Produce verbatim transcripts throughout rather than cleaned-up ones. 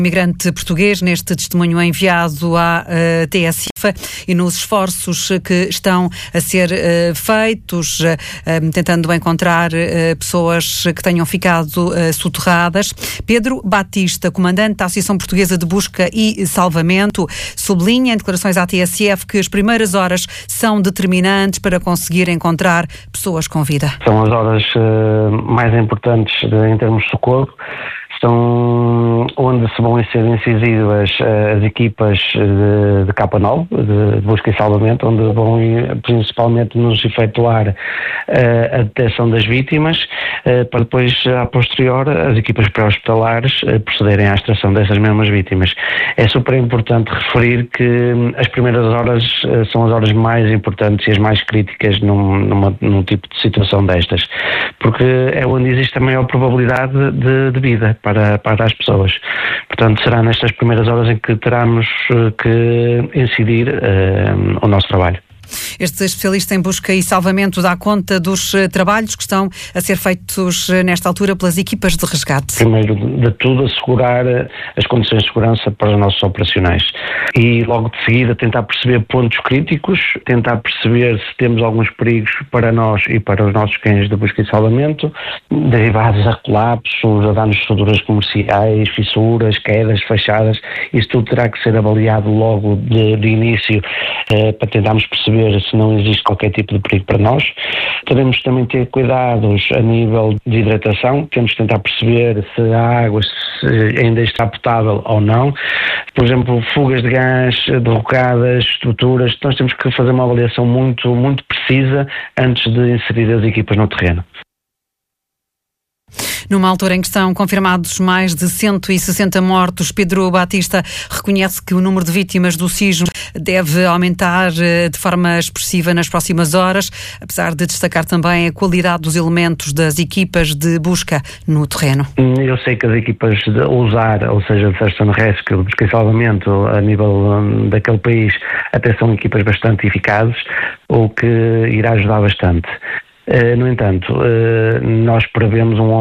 Imigrante português neste testemunho enviado à uh, T S I e nos esforços que estão a ser uh, feitos, uh, tentando encontrar uh, pessoas que tenham ficado uh, soterradas. Pedro Batista, comandante da Associação Portuguesa de Busca e Salvamento, sublinha em declarações à T S F que as primeiras horas são determinantes para conseguir encontrar pessoas com vida. São as horas uh, mais importantes de, em termos de socorro. São onde se vão ser incisivas as equipas de, de K nove, de busca e salvamento, onde vão principalmente nos efetuar uh, a detecção das vítimas, uh, para depois, a posterior, as equipas pré-hospitalares uh, procederem à extração dessas mesmas vítimas. É super importante referir que as primeiras horas uh, são as horas mais importantes e as mais críticas num, numa, num tipo de situação destas, porque é onde existe a maior probabilidade de, de vida Para, para as pessoas. Portanto, será nestas primeiras horas em que teremos que incidir uh, o nosso trabalho. Este especialista em busca e salvamento dá conta dos trabalhos que estão a ser feitos nesta altura pelas equipas de resgate. Primeiro de tudo, assegurar as condições de segurança para os nossos operacionais e logo de seguida tentar perceber pontos críticos, tentar perceber se temos alguns perigos para nós e para os nossos cães de busca e salvamento, derivados a colapsos, a danos de estruturas comerciais, fissuras, quedas, fachadas. Isso tudo terá que ser avaliado logo de, de início eh, para tentarmos perceber se não existe qualquer tipo de perigo para nós. Teremos também ter cuidados a nível de hidratação, temos que tentar perceber se a água se ainda está potável ou não. Por exemplo, fugas de gás, derrocadas, estruturas, nós temos que fazer uma avaliação muito, muito precisa antes de inserir as equipas no terreno. Numa altura em que estão confirmados mais de cento e sessenta mortos, Pedro Batista reconhece que o número de vítimas do sismo deve aumentar de forma expressiva nas próximas horas, apesar de destacar também a qualidade dos elementos das equipas de busca no terreno. Eu sei que as equipas de usar, ou seja, de Search and Rescue, de busca e salvamento a nível daquele país, até são equipas bastante eficazes, o que irá ajudar bastante. Uh, no entanto, uh, nós prevemos um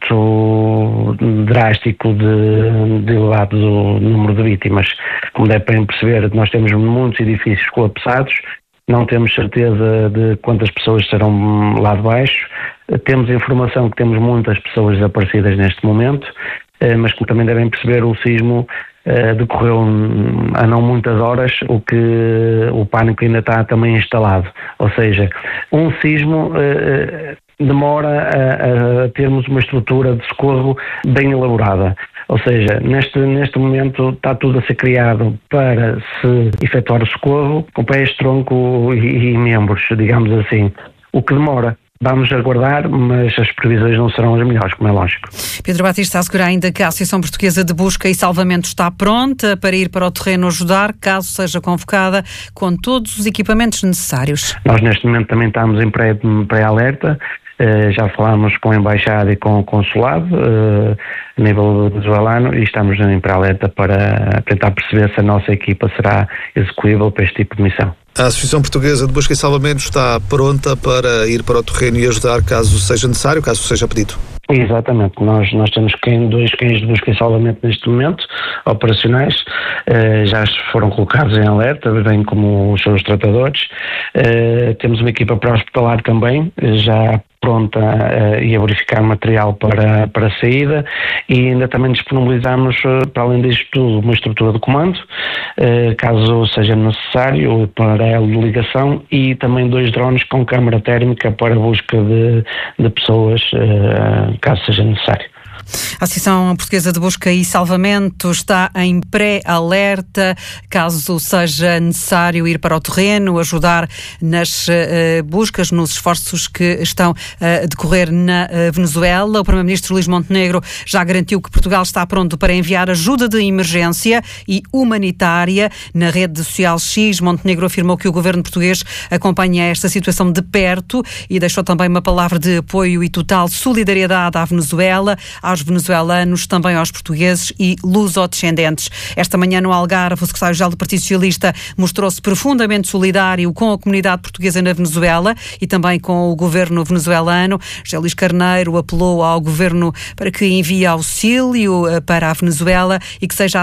aumento drástico de, de elevado número de vítimas. Como devem perceber, nós temos muitos edifícios colapsados, não temos certeza de quantas pessoas serão lá de baixo, uh, temos informação que temos muitas pessoas desaparecidas neste momento, uh, mas como também devem perceber, o sismo Uh, decorreu há não muitas horas, o que o pânico ainda está também instalado. Ou seja, um sismo uh, demora a, a termos uma estrutura de socorro bem elaborada. Ou seja, neste, neste momento está tudo a ser criado para se efetuar o socorro com pés, tronco e, e membros, digamos assim, o que demora. Vamos aguardar, mas as previsões não serão as melhores, como é lógico. Pedro Batista assegura ainda que a Associação Portuguesa de Busca e Salvamento está pronta para ir para o terreno ajudar, caso seja convocada, com todos os equipamentos necessários. Nós neste momento também estamos em pré, pré-alerta, uh, já falámos com a Embaixada e com o Consulado, uh, a nível venezuelano, e estamos em pré-alerta para tentar perceber se a nossa equipa será execuível para este tipo de missão. A Associação Portuguesa de Busca e Salvamento está pronta para ir para o terreno e ajudar caso seja necessário, caso seja pedido? Exatamente, nós, nós temos quem, dois cães de busca e salvamento neste momento, operacionais, eh, já foram colocados em alerta, bem como os seus tratadores. Eh, temos uma equipa pré-hospitalar também, já pronta uh, e a verificar material para, para a saída, e ainda também disponibilizamos, uh, para além disto tudo, uma estrutura de comando, uh, caso seja necessário, para a ligação, e também dois drones com câmara térmica para a busca de, de pessoas, uh, caso seja necessário. A Associação Portuguesa de Busca e Salvamento está em pré-alerta, caso seja necessário ir para o terreno, ajudar nas uh, buscas, nos esforços que estão a decorrer na uh, Venezuela. O Primeiro-Ministro Luís Montenegro já garantiu que Portugal está pronto para enviar ajuda de emergência e humanitária. Na rede social X, Montenegro afirmou que o governo português acompanha esta situação de perto e deixou também uma palavra de apoio e total solidariedade à Venezuela, aos venezuelanos, também aos portugueses e lusodescendentes. Esta manhã no Algarve, o secretário-geral do Partido Socialista mostrou-se profundamente solidário com a comunidade portuguesa na Venezuela e também com o governo venezuelano. José Luís Carneiro apelou ao governo para que envie auxílio para a Venezuela e que seja